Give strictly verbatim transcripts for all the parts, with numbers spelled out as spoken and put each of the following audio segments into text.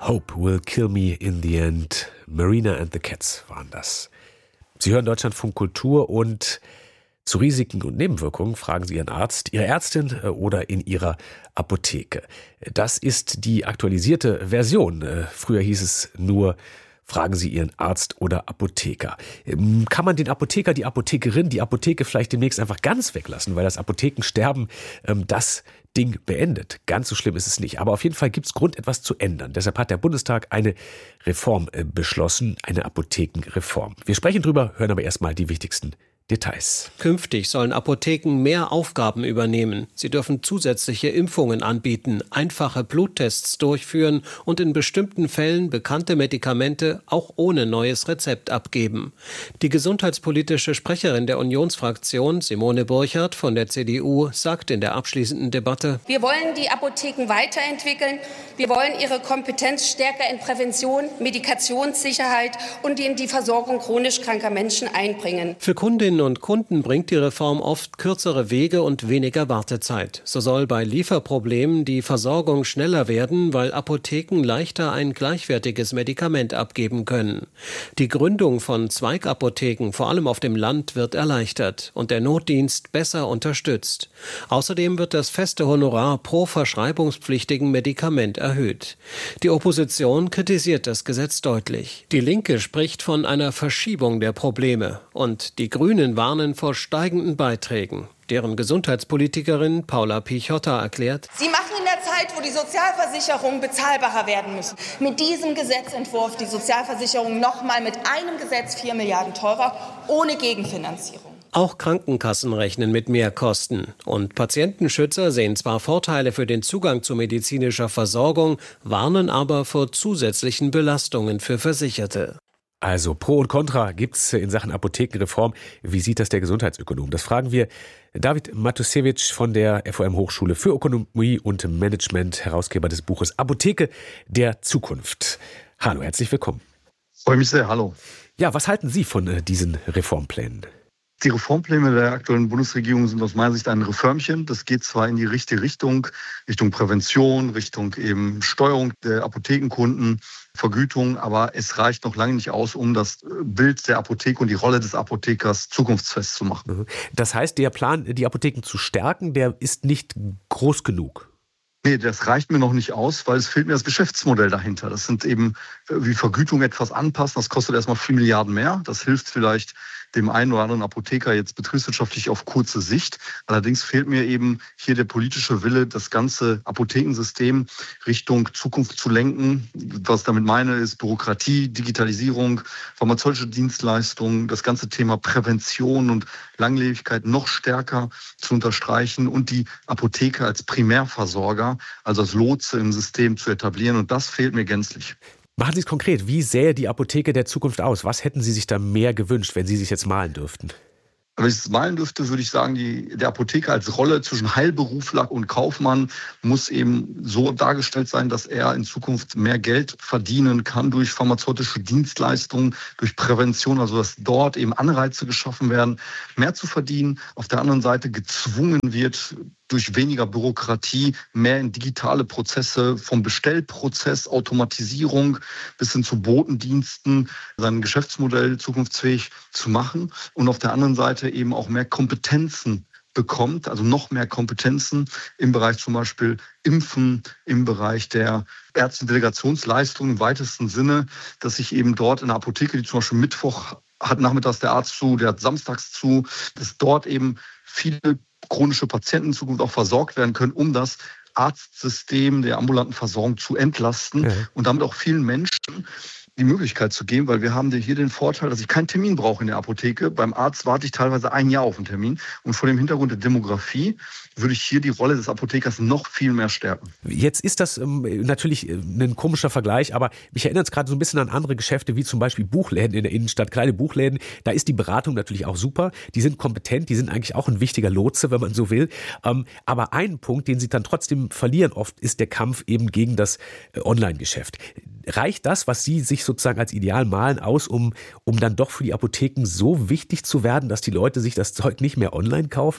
Hope will kill me in the end. Marina and the Cats waren das. Sie hören Deutschlandfunk Kultur und zu Risiken und Nebenwirkungen fragen Sie Ihren Arzt, Ihre Ärztin oder in Ihrer Apotheke. Das ist die aktualisierte Version. Früher hieß es nur, fragen Sie Ihren Arzt oder Apotheker. Kann man den Apotheker, die Apothekerin, die Apotheke vielleicht demnächst einfach ganz weglassen, weil das Apothekensterben das Ding beendet? Ganz so schlimm ist es nicht. Aber auf jeden Fall gibt es Grund, etwas zu ändern. Deshalb hat der Bundestag eine Reform beschlossen, eine Apothekenreform. Wir sprechen drüber, hören aber erstmal die wichtigsten Details. Künftig sollen Apotheken mehr Aufgaben übernehmen. Sie dürfen zusätzliche Impfungen anbieten, einfache Bluttests durchführen und in bestimmten Fällen bekannte Medikamente auch ohne neues Rezept abgeben. Die gesundheitspolitische Sprecherin der Unionsfraktion, Simone Burchardt von der C D U, sagt in der abschließenden Debatte: Wir wollen die Apotheken weiterentwickeln. Wir wollen ihre Kompetenz stärker in Prävention, Medikationssicherheit und in die Versorgung chronisch kranker Menschen einbringen. Für Kundinnen und Kunden bringt die Reform oft kürzere Wege und weniger Wartezeit. So soll bei Lieferproblemen die Versorgung schneller werden, weil Apotheken leichter ein gleichwertiges Medikament abgeben können. Die Gründung von Zweigapotheken, vor allem auf dem Land, wird erleichtert und der Notdienst besser unterstützt. Außerdem wird das feste Honorar pro verschreibungspflichtigen Medikament erhöht. Die Opposition kritisiert das Gesetz deutlich. Die Linke spricht von einer Verschiebung der Probleme und die Grünen warnen vor steigenden Beiträgen. Deren Gesundheitspolitikerin Paula Pichotta erklärt: Sie machen in der Zeit, wo die Sozialversicherungen bezahlbarer werden müssen, mit diesem Gesetzentwurf die Sozialversicherung nochmal mit einem Gesetz vier Milliarden teurer, ohne Gegenfinanzierung. Auch Krankenkassen rechnen mit Mehrkosten. Und Patientenschützer sehen zwar Vorteile für den Zugang zu medizinischer Versorgung, warnen aber vor zusätzlichen Belastungen für Versicherte. Also Pro und Contra gibt's in Sachen Apothekenreform. Wie sieht das der Gesundheitsökonom? Das fragen wir David Matusiewicz von der F O M-Hochschule für Ökonomie und Management, Herausgeber des Buches Apotheke der Zukunft. Hallo, herzlich willkommen. Freue mich sehr, hallo. Ja, was halten Sie von äh, diesen Reformplänen? Die Reformpläne der aktuellen Bundesregierung sind aus meiner Sicht ein Reformchen. Das geht zwar in die richtige Richtung, Richtung Prävention, Richtung eben Steuerung der Apothekenkunden, Vergütung, aber es reicht noch lange nicht aus, um das Bild der Apotheke und die Rolle des Apothekers zukunftsfest zu machen. Das heißt, der Plan, die Apotheken zu stärken, der ist nicht groß genug. Nee, das reicht mir noch nicht aus, weil es fehlt mir das Geschäftsmodell dahinter. Das sind eben, wie Vergütung etwas anpassen, das kostet erstmal vier Milliarden mehr. Das hilft vielleicht dem einen oder anderen Apotheker jetzt betriebswirtschaftlich auf kurze Sicht. Allerdings fehlt mir eben hier der politische Wille, das ganze Apothekensystem Richtung Zukunft zu lenken. Was ich damit meine, ist Bürokratie, Digitalisierung, pharmazeutische Dienstleistungen, das ganze Thema Prävention und Langlebigkeit noch stärker zu unterstreichen und die Apotheke als Primärversorger, also als Lotse im System zu etablieren. Und das fehlt mir gänzlich. Machen Sie es konkret. Wie sähe die Apotheke der Zukunft aus? Was hätten Sie sich da mehr gewünscht, wenn Sie sich jetzt malen dürften? Wenn ich es malen dürfte, würde ich sagen, die, der Apotheker als Rolle zwischen Heilberufler und Kaufmann muss eben so dargestellt sein, dass er in Zukunft mehr Geld verdienen kann durch pharmazeutische Dienstleistungen, durch Prävention, also dass dort eben Anreize geschaffen werden, mehr zu verdienen. Auf der anderen Seite gezwungen wird, durch weniger Bürokratie mehr in digitale Prozesse, vom Bestellprozess, Automatisierung bis hin zu Botendiensten, sein Geschäftsmodell zukunftsfähig zu machen und auf der anderen Seite eben auch mehr Kompetenzen bekommt, also noch mehr Kompetenzen im Bereich zum Beispiel Impfen, im Bereich der Ärztedelegationsleistung im weitesten Sinne, dass sich eben dort in der Apotheke, die zum Beispiel Mittwoch hat nachmittags der Arzt zu, der hat samstags zu, dass dort eben viele chronische Patienten in Zukunft auch versorgt werden können, um das Arztsystem der ambulanten Versorgung zu entlasten ja. und damit auch vielen Menschen die Möglichkeit zu geben, weil wir haben hier den Vorteil, dass ich keinen Termin brauche in der Apotheke. Beim Arzt warte ich teilweise ein Jahr auf einen Termin. Und vor dem Hintergrund der Demografie würde ich hier die Rolle des Apothekers noch viel mehr stärken. Jetzt ist das ähm, natürlich ein komischer Vergleich, aber mich erinnert es gerade so ein bisschen an andere Geschäfte, wie zum Beispiel Buchläden in der Innenstadt, kleine Buchläden. Da ist die Beratung natürlich auch super. Die sind kompetent, die sind eigentlich auch ein wichtiger Lotse, wenn man so will. Ähm, aber ein Punkt, den sie dann trotzdem verlieren oft, ist der Kampf eben gegen das äh, Online-Geschäft. Reicht das, was Sie sich sozusagen als Ideal malen, aus, um, um dann doch für die Apotheken so wichtig zu werden, dass die Leute sich das Zeug nicht mehr online kaufen?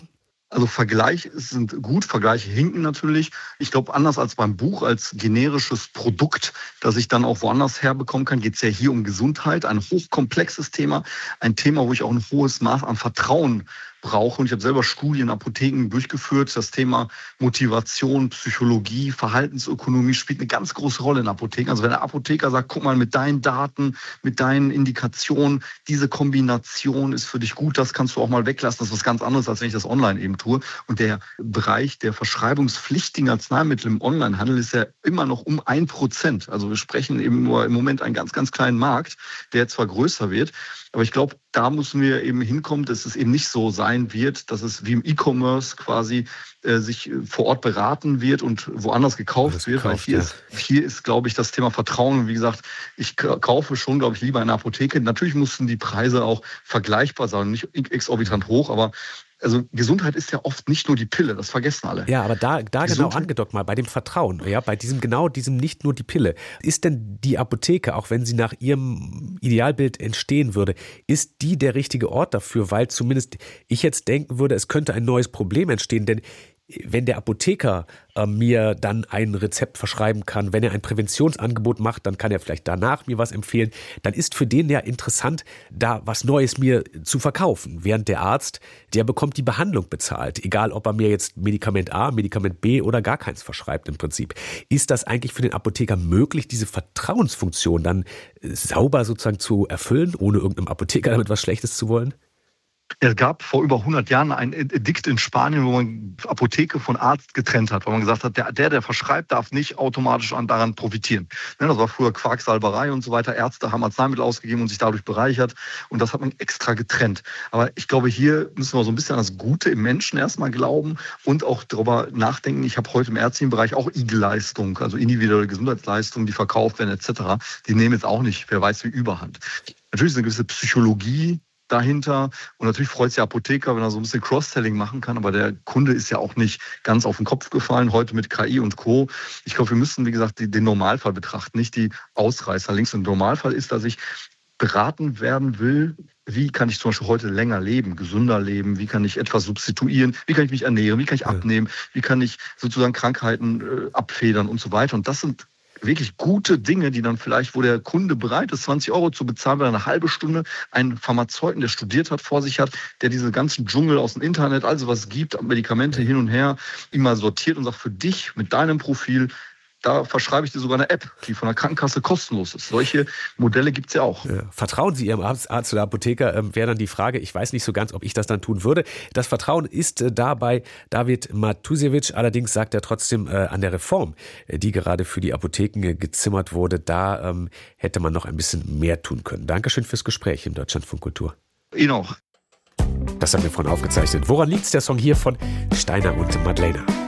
Also Vergleiche sind gut, Vergleiche hinken natürlich. Ich glaube, anders als beim Buch, als generisches Produkt, das ich dann auch woanders herbekommen kann, geht es ja hier um Gesundheit, ein hochkomplexes Thema, ein Thema, wo ich auch ein hohes Maß an Vertrauen brauche. Und ich habe selber Studien in Apotheken durchgeführt. Das Thema Motivation, Psychologie, Verhaltensökonomie spielt eine ganz große Rolle in Apotheken. Also wenn der Apotheker sagt, guck mal, mit deinen Daten, mit deinen Indikationen, diese Kombination ist für dich gut, das kannst du auch mal weglassen. Das ist was ganz anderes, als wenn ich das online eben tue. Und der Bereich der verschreibungspflichtigen Arzneimittel im Onlinehandel ist ja immer noch um ein Prozent. Also wir sprechen eben nur im Moment einen ganz, ganz kleinen Markt, der zwar größer wird, aber ich glaube, da müssen wir eben hinkommen, dass es eben nicht so sein wird, dass es wie im E-Commerce quasi äh, sich vor Ort beraten wird und woanders gekauft Alles wird. gekauft, Weil hier, ja. ist, hier ist, glaube ich, das Thema Vertrauen. Und wie gesagt, ich kaufe schon, glaube ich, lieber in einer Apotheke. Natürlich mussten die Preise auch vergleichbar sein, nicht exorbitant hoch, aber also Gesundheit ist ja oft nicht nur die Pille, das vergessen alle. Ja, aber da, da genau Gesundheit- angedockt mal, bei dem Vertrauen, ja, bei diesem genau diesem nicht nur die Pille. Ist denn die Apotheke, auch wenn sie nach ihrem Idealbild entstehen würde, ist die der richtige Ort dafür? Weil zumindest ich jetzt denken würde, es könnte ein neues Problem entstehen, denn wenn der Apotheker äh, mir dann ein Rezept verschreiben kann, wenn er ein Präventionsangebot macht, dann kann er vielleicht danach mir was empfehlen, dann ist für den ja interessant, da was Neues mir zu verkaufen. Während der Arzt, der bekommt die Behandlung bezahlt, egal ob er mir jetzt Medikament A, Medikament B oder gar keins verschreibt im Prinzip. Ist das eigentlich für den Apotheker möglich, diese Vertrauensfunktion dann sauber sozusagen zu erfüllen, ohne irgendeinem Apotheker damit was Schlechtes zu wollen? Es gab vor über hundert Jahren ein Edikt in Spanien, wo man Apotheke von Arzt getrennt hat, weil man gesagt hat, der, der, der verschreibt, darf nicht automatisch daran profitieren. Das war früher Quacksalberei und so weiter. Ärzte haben Arzneimittel ausgegeben und sich dadurch bereichert. Und das hat man extra getrennt. Aber ich glaube, hier müssen wir so ein bisschen an das Gute im Menschen erstmal glauben und auch darüber nachdenken. Ich habe heute im ärztlichen Bereich auch I G-Leistung, also individuelle Gesundheitsleistungen, die verkauft werden et cetera. Die nehmen jetzt auch nicht, wer weiß wie Überhand. Natürlich ist eine gewisse Psychologie dahinter. Und natürlich freut sich der Apotheker, wenn er so ein bisschen Cross-Selling machen kann. Aber der Kunde ist ja auch nicht ganz auf den Kopf gefallen, heute mit K I und Co. Ich glaube, wir müssen, wie gesagt, den Normalfall betrachten, nicht die Ausreißer links. Und der Normalfall ist, dass ich beraten werden will, wie kann ich zum Beispiel heute länger leben, gesünder leben, wie kann ich etwas substituieren, wie kann ich mich ernähren, wie kann ich abnehmen, wie kann ich sozusagen Krankheiten äh, abfedern und so weiter. Und das sind wirklich gute Dinge, die dann vielleicht, wo der Kunde bereit ist, zwanzig Euro zu bezahlen, weil er eine halbe Stunde einen Pharmazeuten, der studiert hat, vor sich hat, der diese ganzen Dschungel aus dem Internet, also was es gibt, Medikamente hin und her, immer sortiert und sagt, für dich mit deinem Profil, da verschreibe ich dir sogar eine App, die von der Krankenkasse kostenlos ist. Solche Modelle gibt es ja auch. Ja. Vertrauen Sie Ihrem Arzt, Arzt oder Apotheker, ähm, wäre dann die Frage. Ich weiß nicht so ganz, ob ich das dann tun würde. Das Vertrauen ist äh, dabei David Matusiewicz. Allerdings sagt er trotzdem, äh, an der Reform, äh, die gerade für die Apotheken äh, gezimmert wurde, da ähm, hätte man noch ein bisschen mehr tun können. Dankeschön fürs Gespräch im Deutschlandfunk Kultur. Ihnen auch. Das haben wir vorhin aufgezeichnet. Woran liegt's, der Song hier von Steiner und Madlena?